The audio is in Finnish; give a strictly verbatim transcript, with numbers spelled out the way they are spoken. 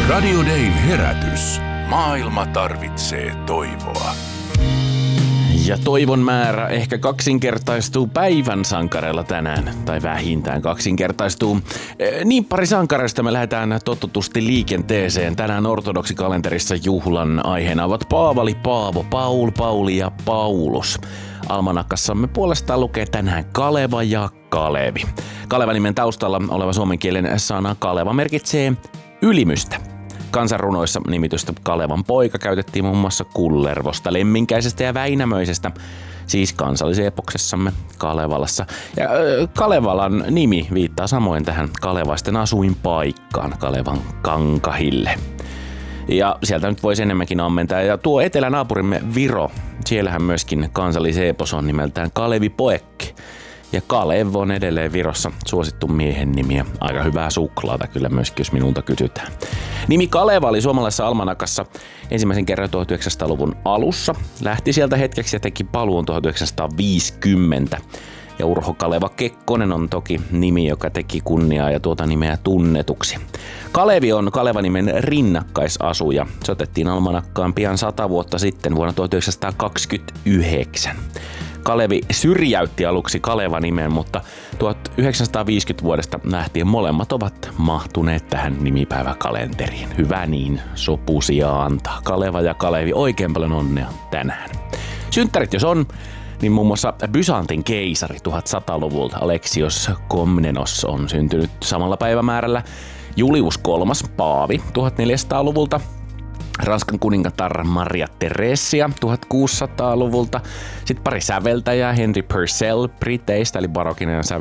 Radio Dayn herätys. Maailma tarvitsee toivoa. Ja toivon määrä ehkä kaksinkertaistuu päivän sankareilla tänään, tai vähintään kaksinkertaistuu. Niin pari sankareista me lähdetään totutusti liikenteeseen. Tänään ortodoksikkalenterissa juhlan aiheena ovat Paavali, Paavo, Paul, Pauli ja Paulus. Almanakassamme puolestaan lukee tänään Kaleva ja Kalevi. Kaleva-nimen taustalla oleva suomenkielinen sana Kaleva merkitsee ylimystä. Kansanrunoissa nimitystä Kalevan poika käytettiin muun muassa Kullervosta, Lemminkäisestä ja Väinämöisestä, siis kansalliseepoksessamme Kalevalassa. Ja äh, Kalevalan nimi viittaa samoin tähän kalevaisten asuinpaikkaan, Kalevan kankahille. Ja sieltä nyt voisi enemmänkin ammentaa. Ja tuo etelänaapurimme Viro, siellähän myöskin kansalliseepos on nimeltään Kalevi Poekki. Ja Kalev on edelleen Virossa suosittu miehen nimi ja aika hyvää suklaata kyllä myöskin, jos minulta kysytään. Nimi Kaleva oli suomalaisessa almanakassa ensimmäisen kerran tuhatyhdeksänsataaluvun alussa. Lähti sieltä hetkeksi ja teki paluun tuhatyhdeksänsataaviisikymmentä. Ja Urho Kaleva Kekkonen on toki nimi, joka teki kunniaa ja tuota nimeä tunnetuksi. Kalevi on Kaleva-nimen rinnakkaisasuja. Se otettiin almanakkaan pian sata vuotta sitten vuonna tuhatyhdeksänsataakaksikymmentäyhdeksän. Kalevi syrjäytti aluksi Kaleva-nimen, mutta tuhatyhdeksänsataaviisikymmentä vuodesta lähtien molemmat ovat mahtuneet tähän nimipäiväkalenteriin. Hyvä niin, sopusia antaa. Kaleva ja Kalevi, oikein paljon onnea tänään. Synttärit jos on, niin muun muassa Byzantin keisari tuhatsataluvulta Aleksios Komnenos on syntynyt samalla päivämäärällä. Julius kolmas Paavi tuhatneljäsataaluvulta. Ranskan kuningatar Maria Theresia tuhatkuusisataaluvulta. Sitten pari säveltäjää, Henry Purcell Briteistä, eli barokinen